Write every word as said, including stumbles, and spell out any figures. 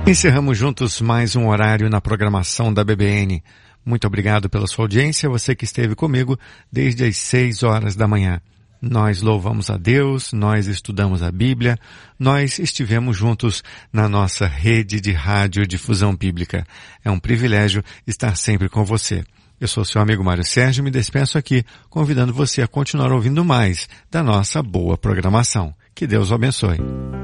Encerramos juntos mais um horário na programação da B B N. Muito obrigado pela sua audiência, você que esteve comigo desde as seis horas da manhã. Nós louvamos a Deus, nós estudamos a Bíblia, nós estivemos juntos na nossa rede de rádio difusão bíblica. É um privilégio estar sempre com você. Eu sou seu amigo Mário Sérgio e me despeço aqui, convidando você a continuar ouvindo mais da nossa boa programação. Que Deus o abençoe.